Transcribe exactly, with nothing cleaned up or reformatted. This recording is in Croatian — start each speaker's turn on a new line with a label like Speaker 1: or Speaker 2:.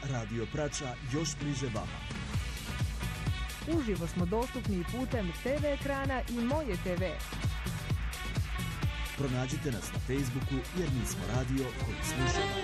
Speaker 1: Radio Prača još bliže vama.
Speaker 2: Uživo smo dostupni putem te ve ekrana i Moje te ve.
Speaker 1: Pronađite nas na Facebooku jer mi smo radio koji slušamo.